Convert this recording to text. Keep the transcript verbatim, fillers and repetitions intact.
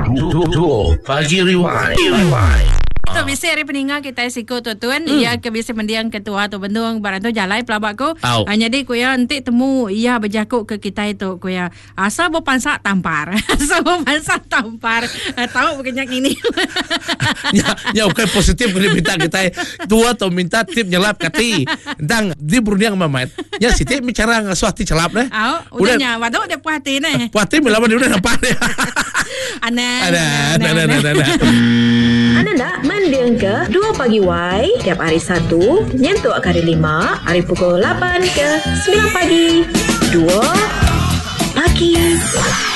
Dua Pagi Rewind. Tu biasa hari peninggal kita siko tu tuan hmm. ia ke biasa mendiang ketua tu bendung barang tu jalai pelabak ko hanya di kuya nanti temu ia berjakuk ke kita itu kuya asa bo pansak tampar asa bo pansak tampar tahu berkenyak ini ya ya okay positif kena minta kita tua tu minta tip nyelap kati dang di berniang mamat ya siti bicara ngasuh hati celap deh au udahnya waduh dia puas hati nih puas hati melawan dia udah nampak deh aneh ada ada ada ada Anda nak mendiang ke dua Pagi Y tiap hari Sabtu nyentuh hari lima hari pukul lapan ke sembilan pagi. dua Pagi Y.